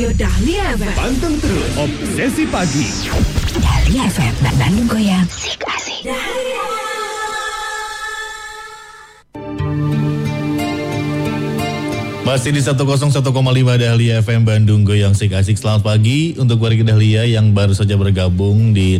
Dahlia FM. Panteng terus Obsesi Pagi. Dahlia FM, Bandung Goyang, Sik Asik. Masih di 101,5 Dahlia FM Bandung Goyang Sik Asik. Selamat pagi untuk warga Dahlia yang baru saja bergabung di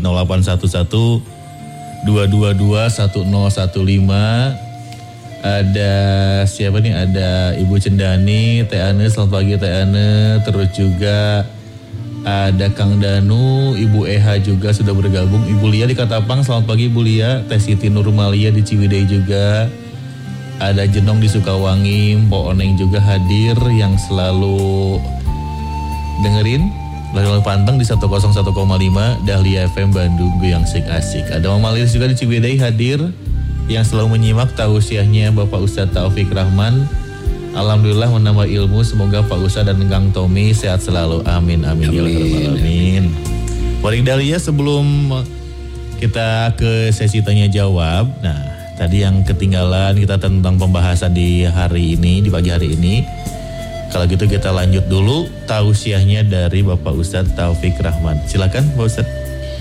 0811 222 1015. Ada siapa nih? Ada Ibu Cendani, Teh Ane, selamat pagi Teh Ane. Terus juga ada Kang Danu, Ibu Eha juga sudah bergabung. Ibu Lia di Katapang, selamat pagi Ibu Lia. Teh Siti Nurmalia di Ciwidey juga. Ada Jenong di Sukawangi, Mpok Oneng juga hadir yang selalu dengerin. Lalu panteng di 101,5 Dahlia FM Bandung Goyang Sik Asik. Ada Mama Lilis juga di Ciwidey hadir yang selalu menyimak tausiahnya Bapak Ustadz Taufik Rahman. Alhamdulillah menambah ilmu. Semoga Pak Ustadz dan Kang Tommy sehat selalu. Amin amin ya rabbal alamin. Warga Dahlia, sebelum kita ke sesi tanya jawab, nah tadi yang ketinggalan kita tentang pembahasan di hari ini, di pagi hari ini. Kalau gitu kita lanjut dulu tausiahnya dari Bapak Ustadz Taufik Rahman. Silakan Pak Ustadz.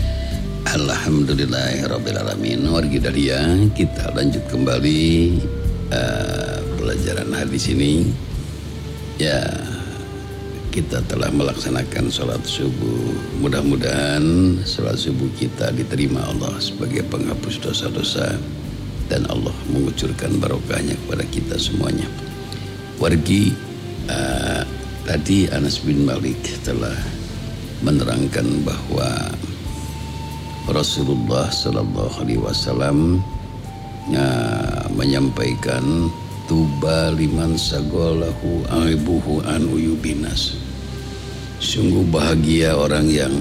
Alhamdulillahirrabbilalamin. Warga Dahlia, kita lanjut kembali pelajaran hadis ini. Ya, kita telah melaksanakan sholat subuh. Mudah-mudahan sholat subuh kita diterima Allah sebagai penghapus dosa-dosa dan Allah mengucurkan barokahnya kepada kita semuanya. Wargi, tadi Anas bin Malik telah menerangkan bahwa Rasulullah Sallallahu Alaihi Wasallam menyampaikan tuba liman sagolahu aibuhu an uyubinas. Sungguh bahagia orang yang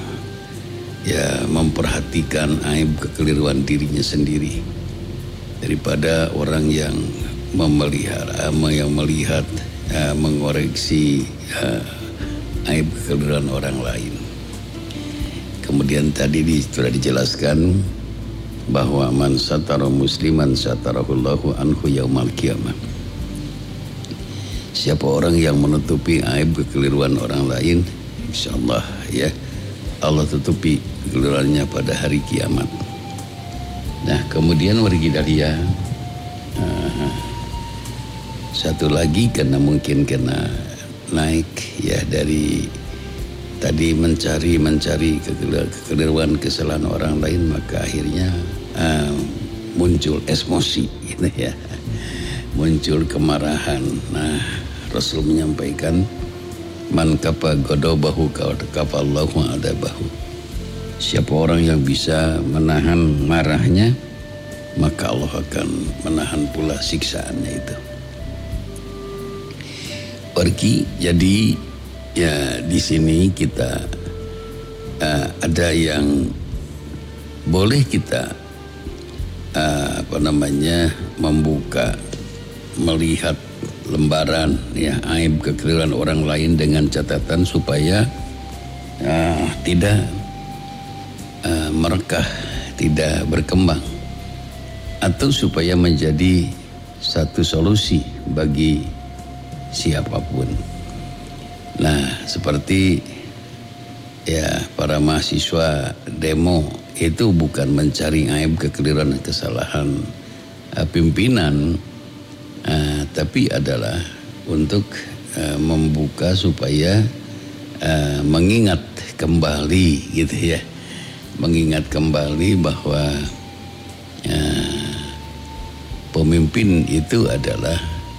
memperhatikan aib kekeliruan dirinya sendiri daripada orang yang melihat mengoreksi aib kekeliruan orang lain. Kemudian tadi sudah dijelaskan bahwa man satara musliman satarahullahu anhu yaumal qiyamah. Siapa orang yang menutupi aib kekeliruan orang lain, insyaallah ya Allah tutupi kekeliruannya pada hari kiamat. Nah, kemudian warga Dahlia, satu lagi karena mungkin naik ya dari tadi mencari kekeliruan kesalahan orang lain, maka akhirnya muncul emosi gitu ya, muncul kemarahan. Nah, Rasul menyampaikan man kapa godobahu kafallahu adabahu. Siapa orang yang bisa menahan marahnya, maka Allah akan menahan pula siksaannya itu. Pergi, jadi ya di sini kita ada yang boleh kita membuka, melihat lembaran ya aib kekeliruan orang lain dengan catatan supaya tidak merekah, tidak berkembang, atau supaya menjadi satu solusi bagi siapapun. Nah, seperti ya para mahasiswa demo itu bukan mencari aib kekeliruan kesalahan pimpinan, tapi adalah untuk membuka supaya mengingat kembali gitu ya, mengingat kembali bahwa pemimpin itu adalah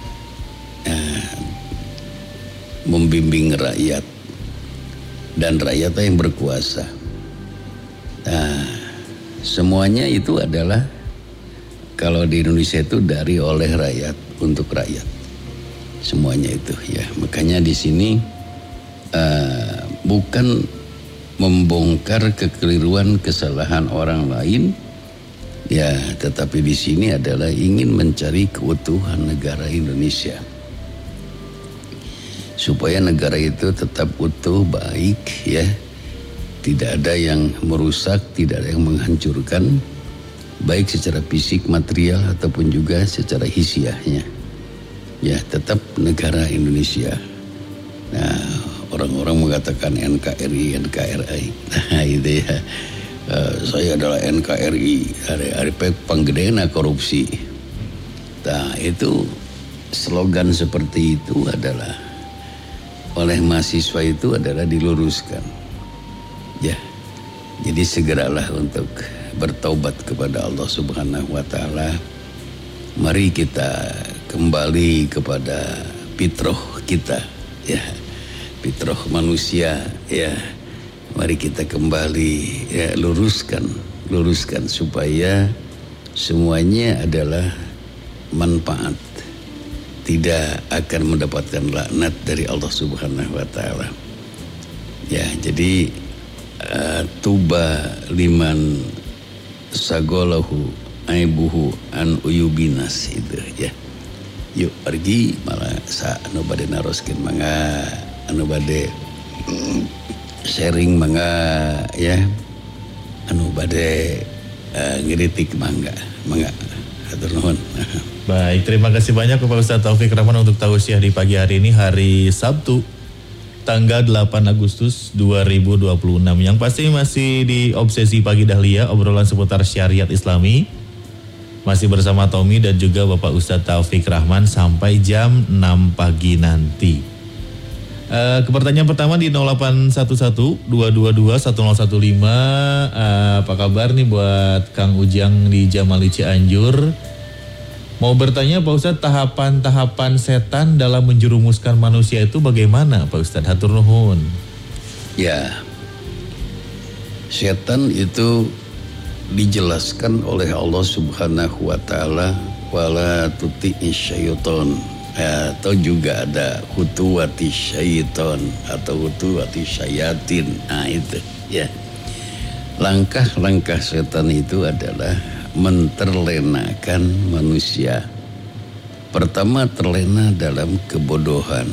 membimbing rakyat dan rakyatnya yang berkuasa. Nah, semuanya itu adalah kalau di Indonesia itu dari oleh rakyat untuk rakyat. Semuanya itu ya. Makanya di sini bukan membongkar kekeliruan kesalahan orang lain ya, tetapi di sini adalah ingin mencari keutuhan negara Indonesia, supaya negara itu tetap utuh, baik ya, tidak ada yang merusak, tidak ada yang menghancurkan, baik secara fisik, material ataupun juga secara hisiahnya. Ya, tetap negara Indonesia. Nah, orang-orang mengatakan NKRI, NKRI. Nah itu ya, saya adalah NKRI, ada penggedena korupsi. Nah itu slogan seperti itu adalah oleh mahasiswa itu adalah diluruskan. Ya, jadi segeralah untuk bertaubat kepada Allah Subhanahu wa Ta'ala. Mari kita kembali kepada fitrah kita, ya, fitrah manusia, ya. Mari kita kembali, ya, luruskan supaya semuanya adalah manfaat, tidak akan mendapatkan laknat dari Allah Subhanahu wa Ta'ala. Ya, jadi tuba liman sagolahu aibuhu an uyubinas itu, ya. Yuk pergi malah anu bade naroskeun mangga, anu bade sharing mangga, ya. Anu bade ngiritik mangga. Hatur nuhun. Baik, terima kasih banyak Bapak Ustadz Taufik Rahman untuk tausiah di pagi hari ini, hari Sabtu tanggal 8 Agustus 2026. Yang pasti masih di Obsesi Pagi Dahlia, obrolan seputar syariat Islami. Masih bersama Tommy dan juga Bapak Ustadz Taufik Rahman sampai jam 6 pagi nanti. Pertanyaan pertama di 0811-222-1015. Apa kabar nih buat Kang Ujang di Jamali Cianjur? Mau bertanya Pak Ustadz, tahapan-tahapan setan dalam menjerumuskan manusia itu bagaimana Pak Ustadz? Hatur nuhun. Ya, setan itu dijelaskan oleh Allah Subhanahu wa Ta'ala, wala tuti'i syaiton, atau juga ada hutuwati syaiton atau hutuwati syayatin. Nah itu, ya. Langkah-langkah setan itu adalah menterlenakan manusia. Pertama, terlena dalam kebodohan.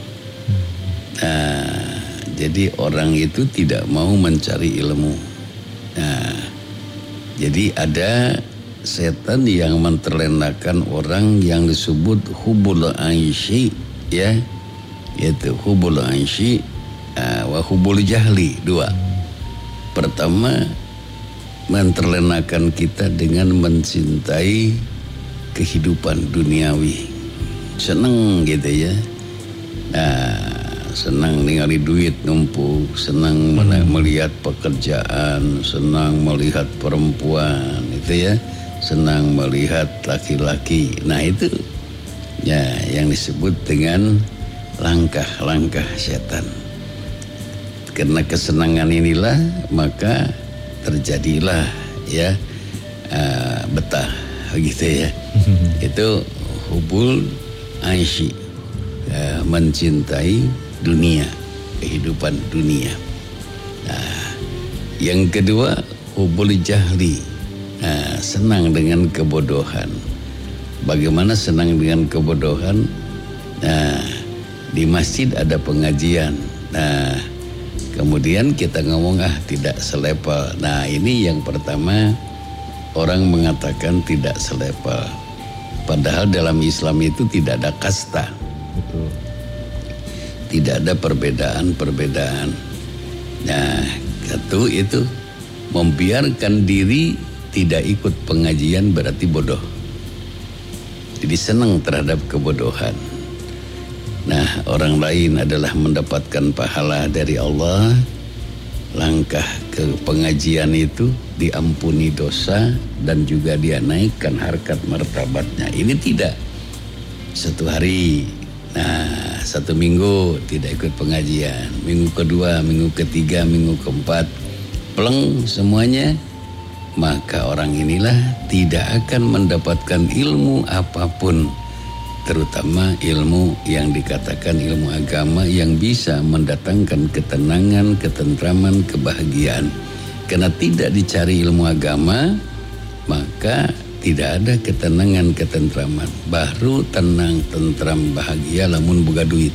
Nah, jadi orang itu tidak mau mencari ilmu. Nah, jadi ada setan yang menterlenakan orang yang disebut hubul aishi, ya, yaitu hubul aishi wa hubul jahli, dua. Pertama, menterlenakan kita dengan mencintai kehidupan duniawi, senang gitu ya. Nah, senang ningali duit numpuk, senang melihat pekerjaan, senang melihat perempuan, itu ya, senang melihat laki-laki. Nah itu ya yang disebut dengan langkah-langkah setan. Karena kesenangan inilah maka terjadilah, ya, betah gitu ya. Itu hubul aishi, mencintai dunia, kehidupan dunia. Nah, yang kedua hubul jahli, senang dengan kebodohan. Bagaimana senang dengan kebodohan? Nah, di masjid ada pengajian. Nah, kemudian kita ngomong tidak selevel. Nah, ini yang pertama, orang mengatakan tidak selevel. Padahal dalam Islam itu tidak ada kasta. Betul. Tidak ada perbedaan-perbedaan. Nah, satu itu membiarkan diri tidak ikut pengajian berarti bodoh. Jadi senang terhadap kebodohan. Nah, orang lain adalah mendapatkan pahala dari Allah. Langkah ke pengajian itu diampuni dosa dan juga dia naikkan harkat martabatnya. Ini tidak satu hari, nah, satu minggu tidak ikut pengajian, minggu kedua, minggu ketiga, minggu keempat, pleng semuanya, maka orang inilah tidak akan mendapatkan ilmu apapun, terutama ilmu yang dikatakan ilmu agama yang bisa mendatangkan ketenangan, ketentraman, kebahagiaan. Karena tidak dicari ilmu agama, maka tidak ada ketenangan, ketentraman. Baru tenang, tentram, bahagia lamun boga duit.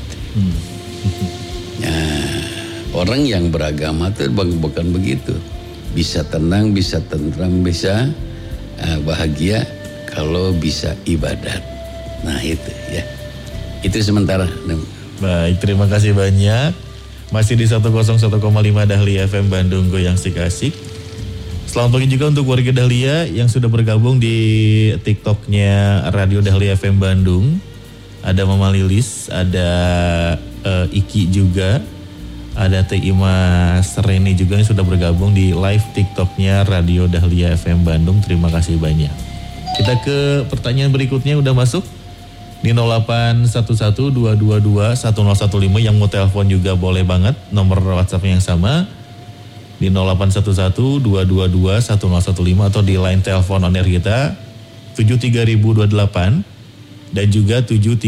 Nah, orang yang beragama itu bukan begitu. Bisa tenang, bisa tentram, bisa bahagia kalau bisa ibadat. Nah itu ya. Itu sementara. Baik, terima kasih banyak Masih di 101,5 Dahlia FM Bandung, goyang asik-asik. Selamat pagi juga untuk warga Dahlia yang sudah bergabung di TikToknya Radio Dahlia FM Bandung. Ada Mama Lilis, ada Iki juga, ada Teh Imas Reni juga yang sudah bergabung di live TikToknya Radio Dahlia FM Bandung. Terima kasih banyak. Kita ke pertanyaan berikutnya, udah masuk di 0811-222-1015. Yang mau telepon juga boleh banget, nomor WhatsApp yang sama di 0811-222-1015 atau di line telepon on air kita 73028 dan juga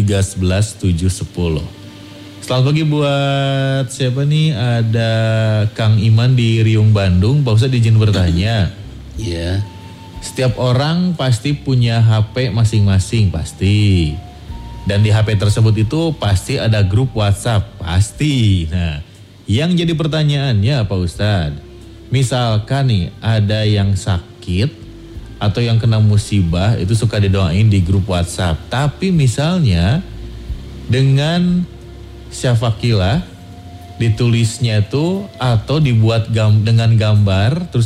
7311-710. Selamat pagi buat siapa nih? Ada Kang Iman di Riung Bandung. Pak Ustadz izin bertanya. Iya. Setiap orang pasti punya HP masing-masing, pasti. Dan di HP tersebut itu pasti ada grup WhatsApp, pasti. Nah, yang jadi pertanyaannya Pak Ustadz, misalkan nih ada yang sakit atau yang kena musibah itu suka didoain di grup WhatsApp. Tapi misalnya dengan syafakilah ditulisnya itu atau dibuat dengan gambar terus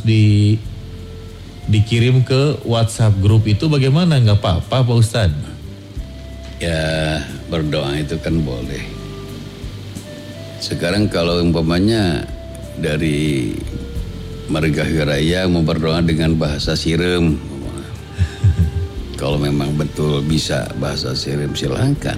dikirim ke WhatsApp grup itu bagaimana? Nggak apa-apa Pak Ustadz? Ya, berdoa itu kan boleh. Sekarang kalau umpamanya dari Margahayu Raya mau berdoa dengan bahasa Sirem, kalau memang betul bisa bahasa Sirem silahkan.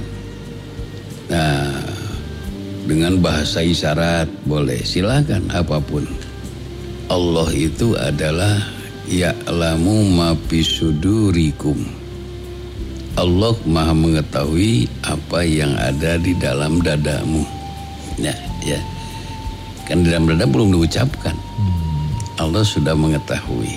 Nah, dengan bahasa isyarat boleh, silahkan apapun. Allah itu adalah ya'lamu ma fi sudurikum. Allah Maha mengetahui apa yang ada di dalam dadamu. Nah, ya. Kan di dalam dada belum diucapkan. Allah sudah mengetahui.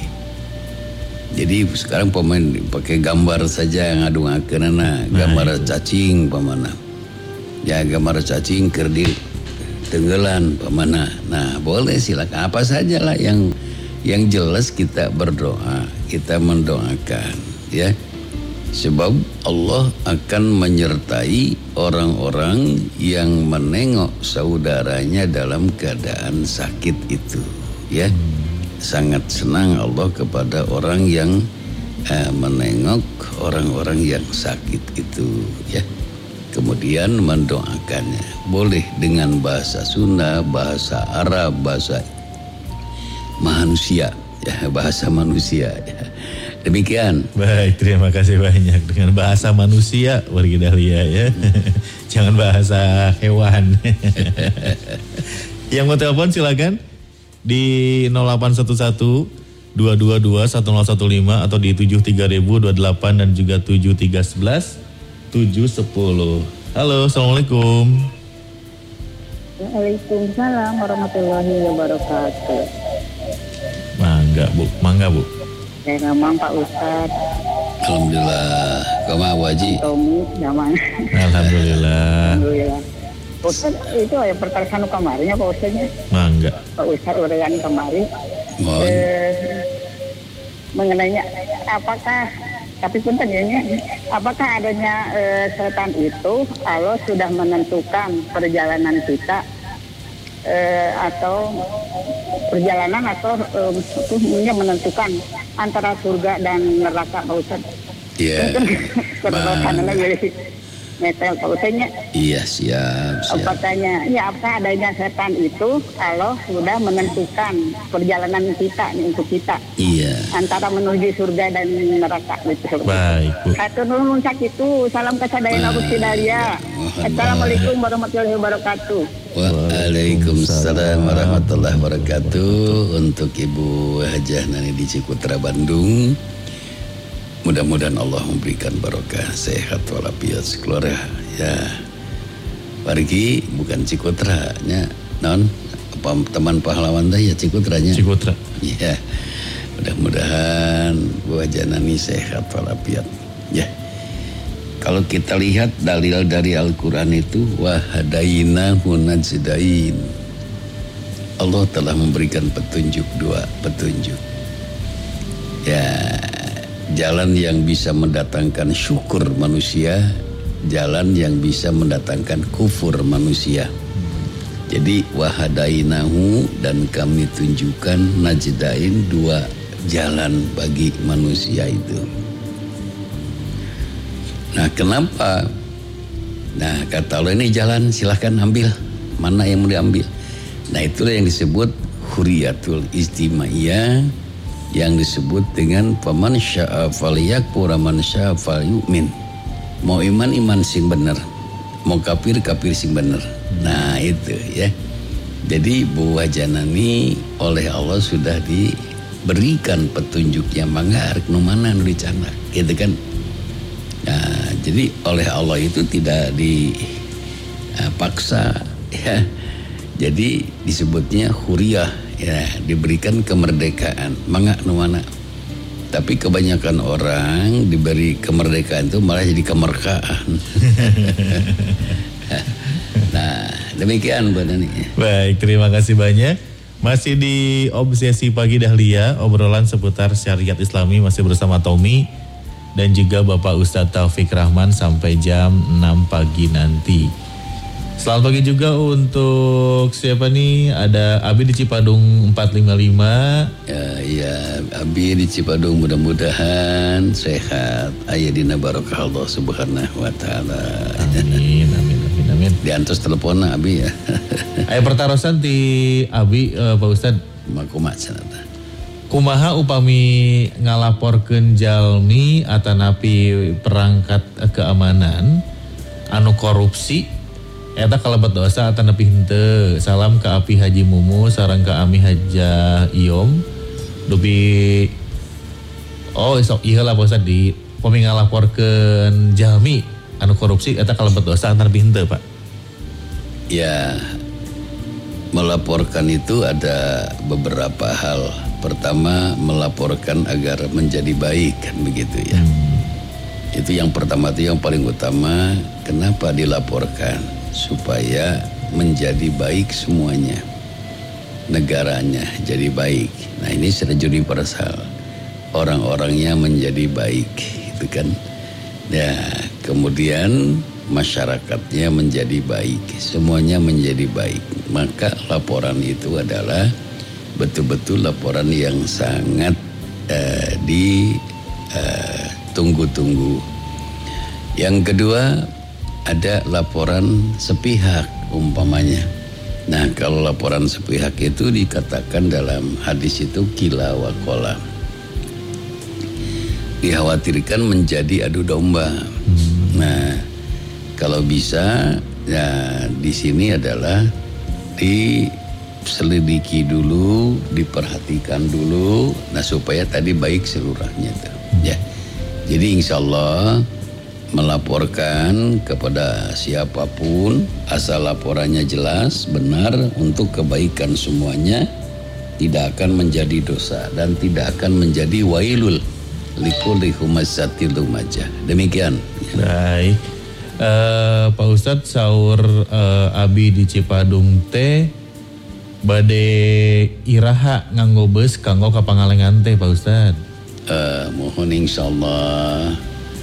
Jadi sekarang pemain pakai gambar saja yang adungakeun gambar cacing pamana. Ya, gambar cacing kerdil tenggelan pamana. Nah, boleh silakan apa sajalah yang jelas kita berdoa, kita mendoakan, ya. Sebab Allah akan menyertai orang-orang yang menengok saudaranya dalam keadaan sakit itu, ya. Sangat senang Allah kepada orang yang menengok orang-orang yang sakit itu, ya. Kemudian mendoakannya. Boleh dengan bahasa Sunda, bahasa Arab, bahasa manusia, ya, bahasa manusia, ya. Demikian. Baik, terima kasih banyak. Dengan bahasa manusia warga Dahlia, ya. Jangan bahasa hewan. Yang mau telepon silakan di 0811-222-1015 atau di 73028 dan juga 7311-710. Halo, Assalamualaikum. Waalaikumsalam warahmatullahi wabarakatuh. Mangga bu. Saya ngomong Pak Ustadz. Alhamdulillah. Koma Waji. Tommy, nyaman. Alhamdulillah. Ustadz itu ya pertanyaan kemarinnya Pak Ustadznya. Mangga. Pak Ustadz urean kemarin. Mengenainya apakah, tapi punten ya, apakah adanya setan itu Allah sudah menentukan perjalanan kita atau perjalanan atau menentukan antara surga dan neraka Pak Ustadz. Iya. Karena jadi metel Pak Ustadznya. Iya, siap. Apakahnya, ya apakah adanya setan itu Allah sudah menentukan perjalanan kita nih untuk kita. Iya. Antara menuju surga dan neraka gitu. Baik Bu. Satu nulun sakitu, salam kasadayana Gusti Dahlia. Assalamualaikum warahmatullahi wabarakatuh. Waalaikumsalam warahmatullahi wabarakatuh. Untuk Ibu Hajah Nani di Cikutra Bandung, mudah-mudahan Allah memberikan barokah, sehat walafiat sekeluarga, ya. Pergi bukan Cikutra nya, non teman pahlawan dah ya Cikutranya. Cikutra. Ya. Mudah-mudahan Bu Hajah Nani sehat walafiat, ya. Kalau kita lihat dalil dari Al-Quran itu wahadaina hunajdain. Allah telah memberikan petunjuk, dua petunjuk. Ya, jalan yang bisa mendatangkan syukur manusia, jalan yang bisa mendatangkan kufur manusia. Jadi wahadainahu, dan kami tunjukkan najdain, dua jalan bagi manusia itu. Nah, kenapa? Nah, kata Allah, ini jalan, silahkan ambil, mana yang mau diambil. Nah, itulah yang disebut huriyatul istimaiyah, yang disebut dengan faman syaa falyakfur man syaa falyu'min. Mau iman, iman sing bener, mau kafir, kafir sing bener. Nah, itu ya. Jadi Bu Wajanani oleh Allah sudah diberikan petunjuknya, mangga arek nu mana nu dicanak, gitu kan. Nah, jadi oleh Allah itu tidak dipaksa ya. Jadi disebutnya huriyah ya, diberikan kemerdekaan, mangga nu mana. Tapi kebanyakan orang diberi kemerdekaan itu malah jadi kemerkaan. Nah, demikian Bu Nani. Baik, terima kasih banyak. Masih di Obsesi Pagi Dahlia, obrolan seputar syariat Islami masih bersama Tommy dan juga Bapak Ustadz Taufik Rahman sampai jam 6 pagi nanti. Selamat pagi juga untuk siapa nih? Ada Abi di Cipadung 455. Ya, Abi di Cipadung, mudah-mudahan sehat. Ayadina barokah Allah subhanahu wa ta'ala. Amin, amin, amin, amin. Diantos telepon Abi ya. Ayo pertarosan di Abi, Pak Ustadz. Makumat sanata. Kumaha upami ngalaporkeun jalmi atanapi perangkat keamanan anu korupsi eta kalebat dosa atanapi henteu. Salam ka Api Haji Mumu sareng ka Ami Haja Iom dupi sok ieu lah Pak di upami ngalaporkeun jalmi anu korupsi eta kalebat dosa atanapi henteu Pak. Ya, melaporkan itu ada beberapa hal. Pertama, melaporkan agar menjadi baik, kan begitu ya. Itu yang pertama, itu yang paling utama. Kenapa dilaporkan? Supaya menjadi baik semuanya, negaranya jadi baik. Nah, ini sudah universal, orang-orangnya menjadi baik, itu kan. Ya, kemudian masyarakatnya menjadi baik, semuanya menjadi baik. Maka laporan itu adalah betul-betul laporan yang sangat ditunggu-tunggu. Yang kedua, ada laporan sepihak umpamanya. Nah, kalau laporan sepihak itu dikatakan dalam hadis itu kila wa kola, dikhawatirkan menjadi adu domba. Nah, kalau bisa ya di sini adalah diselidiki dulu, diperhatikan dulu, nah supaya tadi baik seluruhnya tuh. Ya, jadi insya Allah melaporkan kepada siapapun asal laporannya jelas, benar, untuk kebaikan semuanya, tidak akan menjadi dosa dan tidak akan menjadi wailul likulli humazatil lumajah. Demikian. Baik. Pak Ustadz, sahur Abi di Cipadung teh bade iraha nganggo beus kanggo ka Pangalengan teh Pak Ustadz. Mohon insyaallah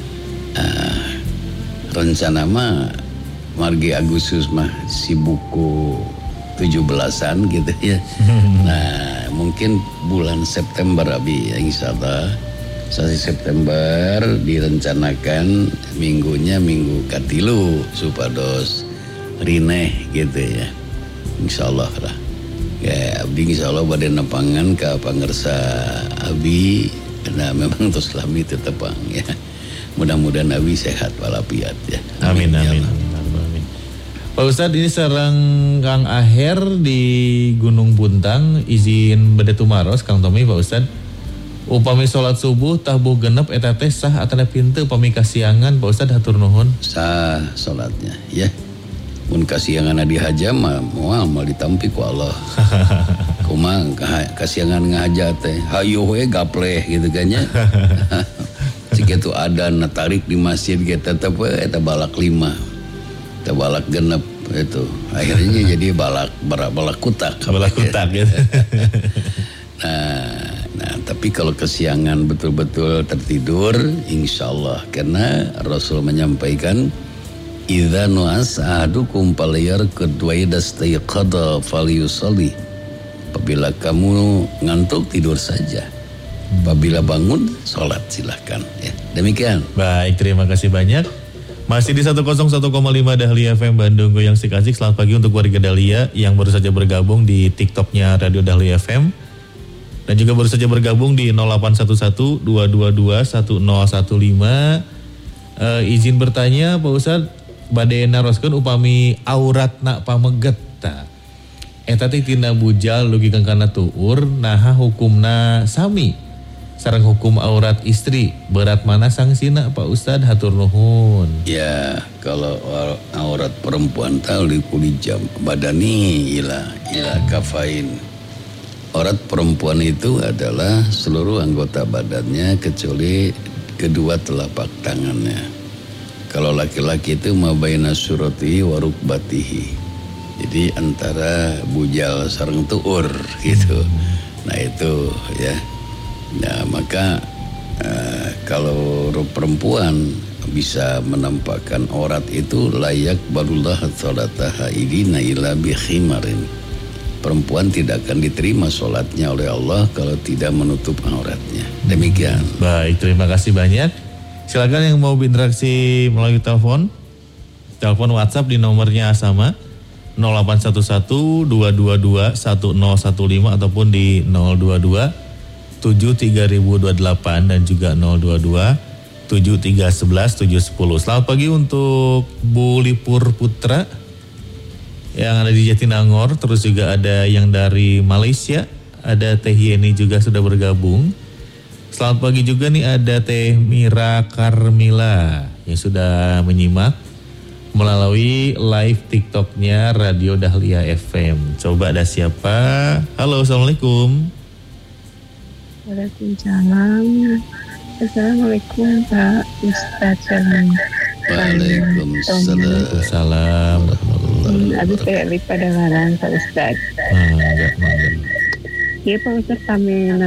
rencana mah margi Agustus mah sibuku 17-an gitu ya. Nah, mungkin bulan September Abi ya, insyaallah sasi September direncanakan minggunya minggu katilu supados rineh gitu ya, insyaallah lah ya. Abdi insyaallah pada nepangan ke pangersa Abi, karena memang terus lami tetepang ya. Mudah-mudahan Abi sehat walafiat ya. Amin, amin, amin, amin. Pak Ustadz, ini sareng Kang Aher di Gunung Puntang, izin bade tumaros Kang Tommy Pak Ustadz. Upami sholat subuh tahbuh genep eta teh sah atana pintu upami kasiangan Pak Ustadz, hatur nuhun. Sah sholatnya ya. Mun kasiangan di haja mah moal ditampi ku Allah. Kumaha kasiangan ngahaja teh hayu we gapleh gitu kan ya. Sikitu adan tarik di masjid kita tetep eta balak 5. Eta balak genep itu. Akhirnya jadi balak kutak. Balak kutak gitu. Nah, tapi kalau kesiangan betul-betul tertidur, insya Allah, karena Rasul menyampaikan idza nu'as ahadukum falyarqud wa idza istayqadha falyusalli. Apabila kamu ngantuk tidur saja. Apabila bangun sholat silahkan ya. Demikian. Baik, terima kasih banyak. Masih di 101,5 Dahlia FM Bandung Goyang Asik-Asik. Selamat pagi untuk warga Dahlia yang baru saja bergabung di TikToknya Radio Dahlia FM. Dan juga baru saja bergabung di 0811 222 1015. Izin bertanya Pak Ustadz, bade naroskeun upami auratna pameget ta. Eta teh tina bujal dugi kana tuur, naha hukumna sami sareng hukum aurat istri. Berat mana sangsina Pak Ustadz? Hatur nuhun. Ya, kalau aurat perempuan tahu kulijam badani ila kafain. Aurat perempuan itu adalah seluruh anggota badannya kecuali kedua telapak tangannya. Kalau laki-laki itu mabaina suratihi wa rukbatihi. Jadi antara bujal sareng tuur gitu. Nah itu ya. Nah maka kalau perempuan bisa menampakkan aurat itu layak balullah salataha idina ila bi khimarin. Perempuan tidak akan diterima sholatnya oleh Allah kalau tidak menutup auratnya. Demikian. Baik, terima kasih banyak. Silakan yang mau berinteraksi melalui telepon WhatsApp di nomornya sama 0811 222 1015 ataupun di 022 73028 dan juga 022 7311 710. Selamat pagi untuk Bu Lipur Putra yang ada di Jatinangor, terus juga ada yang dari Malaysia, ada Teh Yeni juga sudah bergabung. Selamat pagi juga nih ada Teh Mira Karmila yang sudah menyimak melalui live TikToknya Radio Dahlia FM. Coba ada siapa? Halo, Assalamualaikum. Waalaikumsalam. Assalamualaikum Pak Ustadz. Waalaikumsalam. Abis kayak lipat ada larang Pak Ustadz. Mangga. Iya Pak Ustadz kami